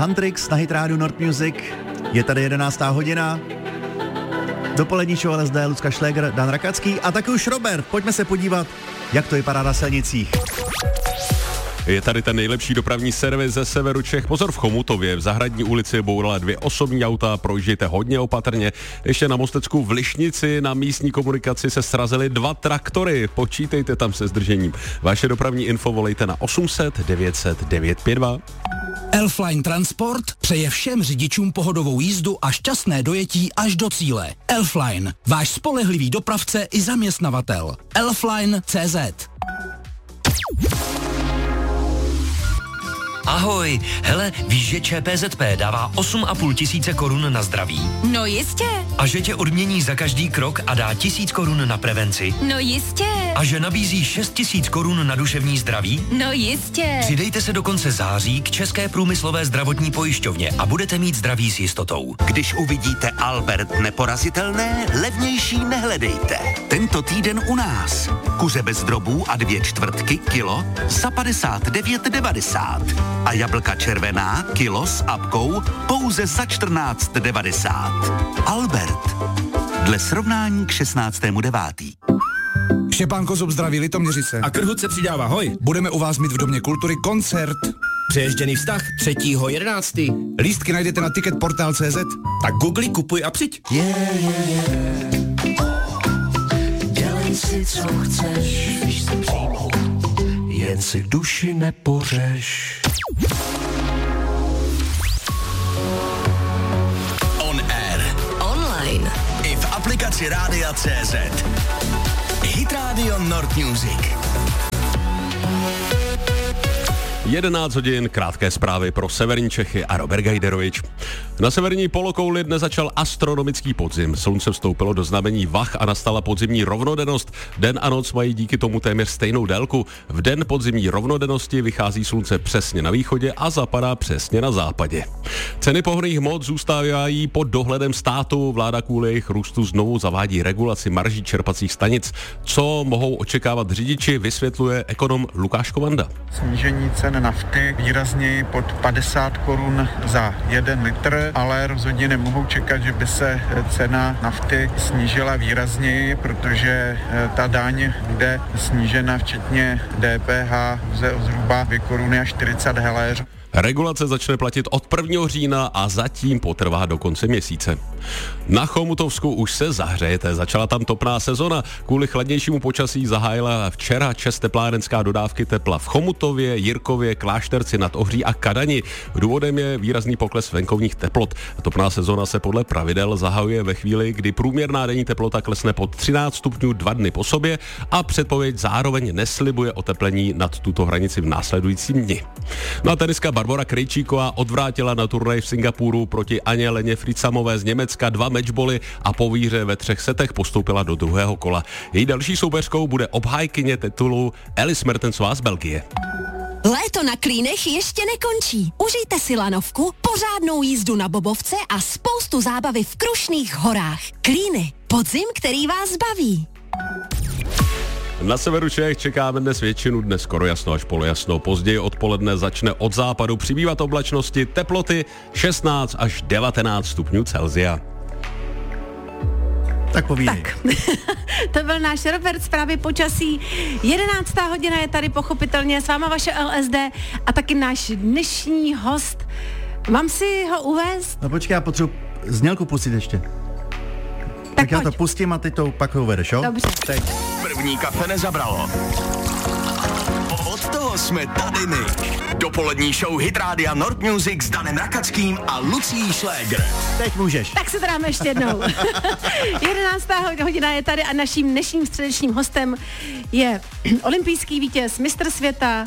Huntrix na Hit Radio Nord Music. Je tady 11. hodina. Dopolední show LSD, Lucka Šléger, Dan Rakacký a taky už Robert. Pojďme se podívat, jak to vypadá na silnicích. Je tady ten nejlepší dopravní servis ze severu Čech. Pozor, v Chomutově v Zahradní ulici bourala 2 osobní auta, projíždějte hodně opatrně. Ještě na Mostecku v Lišnici na místní komunikaci se srazily 2 traktory. Počítejte tam se zdržením. Vaše dopravní info volejte na 800 900 952. Elfline Transport přeje všem řidičům pohodovou jízdu a šťastné dojetí až do cíle. Elfline, váš spolehlivý dopravce i zaměstnavatel. Elfline.cz. Ahoj, hele, víš, že ČPZP dává 8,5 tisíce korun na zdraví? No jistě. A že tě odmění za každý krok a dá 1000 korun na prevenci? No jistě. A že nabízí 6 000 korun na duševní zdraví? No jistě. Přidejte se do konce září k České průmyslové zdravotní pojišťovně a budete mít zdraví s jistotou. Když uvidíte Albert neporazitelné, levnější nehledejte. Tento týden u nás. Kuře bez drobů a 2/4 kilo za 59,90. A jablka červená kilo s apkou pouze za 14,90. Albert. Dle srovnání k 16.9. Štěpánko Zub zdraví Litoměřice. A Krhut se přidává, hoj. Budeme u vás mít v Domě kultury koncert. Přejezděný vztah 3.11. Lístky najdete na ticketportal.cz. Tak googli, kupuj a přijď. Dělej si, co chceš, víš se přijmout, jen si duši nepořeš. On air. Online. I v aplikaci Rádia CZ. Hit Radio Nord Music. 11 hodin, krátké zprávy pro severní Čechy a Robert Gajderovič. Na severní polokouli dnes začal astronomický podzim. Slunce vstoupilo do znamení vah a nastala podzimní rovnodennost. Den a noc mají díky tomu téměř stejnou délku. V den podzimní rovnodennosti vychází slunce přesně na východě a zapadá přesně na západě. Ceny pohonných hmot zůstávají pod dohledem státu. Vláda kvůli jejich růstu znovu zavádí regulaci marží čerpacích stanic. Co mohou očekávat řidiči, vysvětluje ekonom Lukáš Kovanda. Snížení cen nafty výrazněji pod 50 korun za 1 litr, ale rozhodně nemohou čekat, že by se cena nafty snížila výrazněji, protože ta daň bude snížena včetně DPH o zhruba 2 koruny a 40 heléřů. Regulace začne platit od 1. října a zatím potrvá do konce měsíce. Na Chomutovsku už se zahřejete, začala tam topná sezona. Kvůli chladnějšímu počasí zahájila včera ČEZ teplárenská dodávky tepla v Chomutově, Jirkově, Klášterci nad Ohří a Kadani. Důvodem je výrazný pokles venkovních teplot. Topná sezona se podle pravidel zahajuje ve chvíli, kdy průměrná denní teplota klesne pod 13 stupňů 2 dny po sobě a předpověď zároveň neslibuje oteplení nad tuto hranici v následujícím dni. Na teniska Barbora Krejčíková odvrátila na turnaj v Singapuru proti Aně Leně Fricamové z Německa 2 matchboly a po výhře ve 3 setech postoupila do druhého kola. Její další soupeřkou bude obhájkyně titulu Alice Mertensová z Belgie. Léto na Klínech ještě nekončí. Užijte si lanovku, pořádnou jízdu na bobovce a spoustu zábavy v Krušných horách. Klíny. Podzim, který vás baví. Na severu Čech čekáme dnes většinu dne skoro jasno až polojasno. Později odpoledne začne od západu přibývat oblačnosti, teploty 16 až 19 stupňů Celsia. Tak povídej. Tak, to byl náš Robert, zprávy počasí. 11. hodina je tady pochopitelně s váma vaše LSD a taky náš dnešní host. Mám si ho uvést? No počkej, já potřebuji znělku pustit ještě. Tak já to pustím a ty to pak uvedeš, jo? Dobře. Teď. První kafe nezabralo. Od toho jsme tady my. Dopolední show Hit Rádia Nord Music s Danem Rakackým a Lucí Šléger. Teď můžeš. Tak se to dáme ještě jednou. 11. hodina je tady a naším dnešním středečním hostem je olympijský vítěz, mistr světa.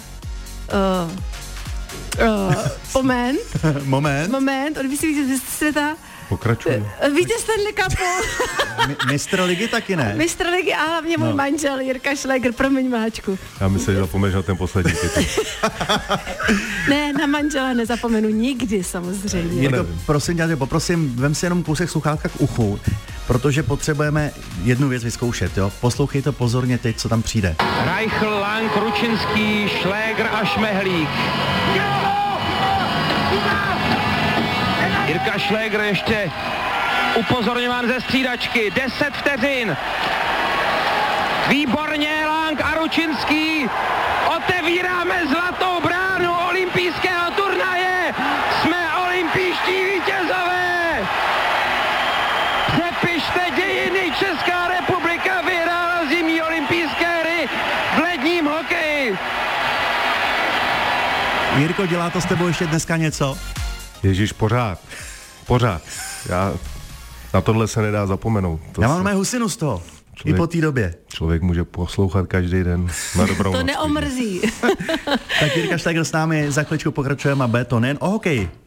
Moment, olympijský vítěz, mistr světa. Pokračuj. Vítěz Stanley Cupu. Mistr ligy taky ne. Mistr ligy a hlavně můj manžel Jirka Šléger, promiň Máčku. Já myslím, že zapomeneš na ten poslední titul. Ne, na manžela nezapomenu nikdy samozřejmě. Jirko, prosím tě, poprosím, vem si jenom kousek sluchátka k uchu, protože potřebujeme jednu věc vyzkoušet, jo. Poslouchej to pozorně teď, co tam přijde. Reichl, Lang, Ručinský, Šléger a Šmehlík. Šlégr ještě upozorňován ze střídačky. 10 vteřin. Výborně Lang a Ručinský. Otevíráme zlatou bránu olympijského turnaje. Jsme olympijští vítězové. Přepište dějiny. Česká republika vyhrála zimní olympijské hry v ledním hokeji. Jirko, dělá to s tebou ještě dneska něco? Ježíš, pořád. Na tohle se nedá zapomenout. Já mám mé husinu z toho. I po té době. Člověk může poslouchat každý den na dobrou To noc. neomrzí. Tak Jirka Šlégr s námi, za chvíličku pokračujeme a bude to nejen o hokeji.